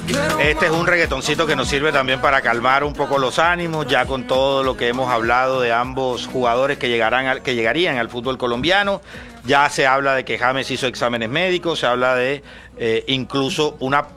Este es un reggaetoncito que nos sirve también para calmar un poco los ánimos, ya con todo lo que hemos hablado de ambos jugadores que llegarían al fútbol colombiano. Ya se habla de que James hizo exámenes médicos, se habla de incluso una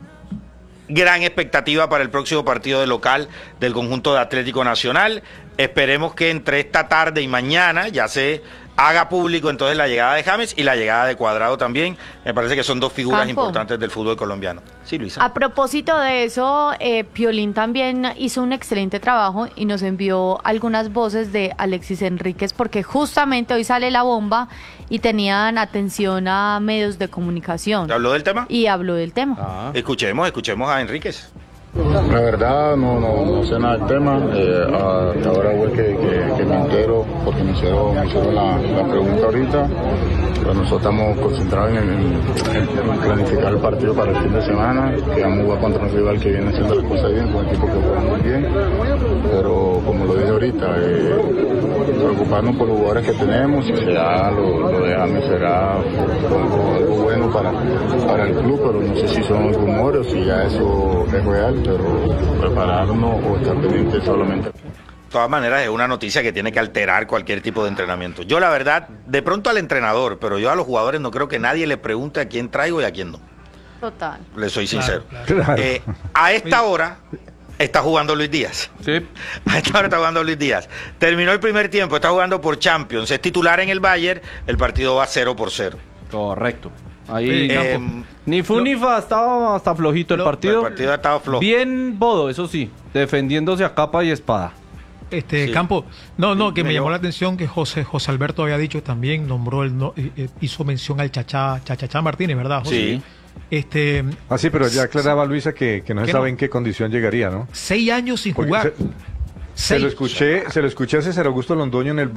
gran expectativa para el próximo partido de local del conjunto de Atlético Nacional. Esperemos que entre esta tarde y mañana ya se haga público entonces la llegada de James y la llegada de Cuadrado también. Me parece que son dos figuras importantes del fútbol colombiano. Sí, Luisa. A propósito de eso, Piolín también hizo un excelente trabajo y nos envió algunas voces de Alexis Enríquez, porque justamente hoy sale la bomba y tenían atención a medios de comunicación. ¿Habló del tema? Y habló del tema. Escuchemos a Enríquez. La verdad no sé nada del tema, hasta ahora fue que me entero porque me hicieron la pregunta ahorita, pero nosotros estamos concentrados en planificar el partido para el fin de semana, que vamos a jugar contra un rival que viene haciendo las cosas bien, con un equipo que juega muy bien, pero como lo dije ahorita, preocuparnos por los jugadores que tenemos, si será lo de James será algo bueno para el club, pero no sé si son rumores o si ya eso es real, pero prepararnos o estar pendientes solamente. De todas maneras es una noticia que tiene que alterar cualquier tipo de entrenamiento. Yo la verdad, de pronto al entrenador, pero yo a los jugadores no creo que nadie le pregunte a quién traigo y a quién no. Total. Le soy sincero. Claro. A esta hora está jugando Luis Díaz. Sí. A esta hora está jugando Luis Díaz. Terminó el primer tiempo, está jugando por Champions, es titular en el Bayern, el partido va 0-0. Correcto. Ahí ni fu no, ni fa, estaba hasta flojito el partido. El partido ha estado flojo. Bien Bodo, eso sí, defendiéndose a capa y espada. Sí. Campo, que me llamó la atención que José Alberto había dicho también, nombró hizo mención al Chachá Martínez, ¿verdad, José? Sí. Sí, pero ya aclaraba Luisa que no se sabe en qué condición llegaría, ¿no? 6 años sin jugar. Se lo escuché a César Augusto Londoño en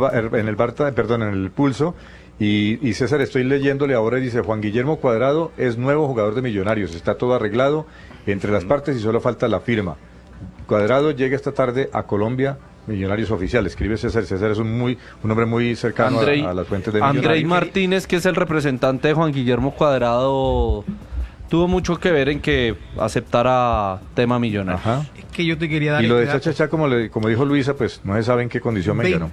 el Pulso. Y César, estoy leyéndole ahora y dice: Juan Guillermo Cuadrado es nuevo jugador de Millonarios, está todo arreglado entre las partes y solo falta la firma. Cuadrado llega esta tarde a Colombia, Millonarios oficial, escribe César. César es un hombre muy cercano a las fuentes de Millonarios. Andrei Martínez, que es el representante de Juan Guillermo Cuadrado, tuvo mucho que ver en que aceptara tema Millonarios. Es que yo te quería dar... Y lo de Chachachá, como dijo Luisa, pues no se sabe en qué condición me ganó.